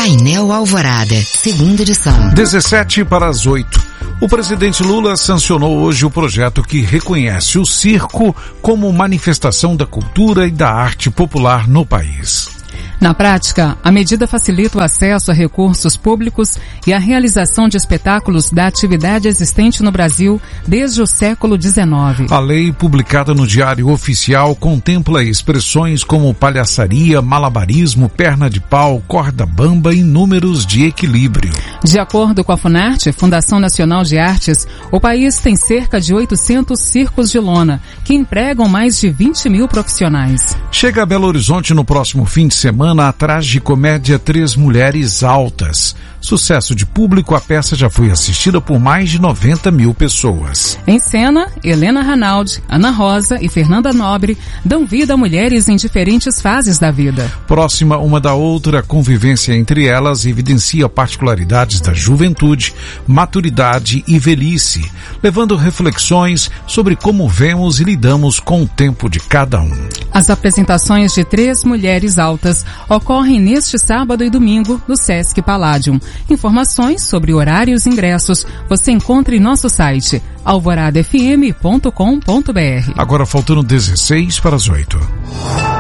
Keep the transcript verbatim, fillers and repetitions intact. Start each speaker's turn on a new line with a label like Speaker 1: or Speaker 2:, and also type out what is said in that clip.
Speaker 1: Painel Alvorada, segunda edição.
Speaker 2: dezessete para as oito. O presidente Lula sancionou hoje o projeto que reconhece o circo como manifestação da cultura e da arte popular no país.
Speaker 3: Na prática, a medida facilita o acesso a recursos públicos e a realização de espetáculos da atividade existente no Brasil desde o século dezenove.
Speaker 2: A lei, publicada no Diário Oficial, contempla expressões como palhaçaria, malabarismo, perna de pau, corda bamba e números de equilíbrio.
Speaker 3: De acordo com a Funarte, Fundação Nacional de Artes, o país tem cerca de oitocentos circos de lona, que empregam mais de vinte mil profissionais.
Speaker 2: Chega a Belo Horizonte no próximo fim de semana a tragicomédia Três Mulheres Altas. Sucesso de público, a peça já foi assistida por mais de noventa mil pessoas.
Speaker 3: Em cena, Helena Ranaldi, Ana Rosa e Fernanda Nobre dão vida a mulheres em diferentes fases da vida.
Speaker 2: Próxima uma da outra, a convivência entre elas evidencia particularidades da juventude, maturidade e velhice, levando reflexões sobre como vemos e lidamos com o tempo de cada um.
Speaker 3: As apresentações de Três Mulheres Altas ocorrem neste sábado e domingo no Sesc Palladium. Informações sobre horários e ingressos você encontra em nosso site alvorada f m ponto com ponto b r.
Speaker 2: Agora faltando dezesseis para as oito.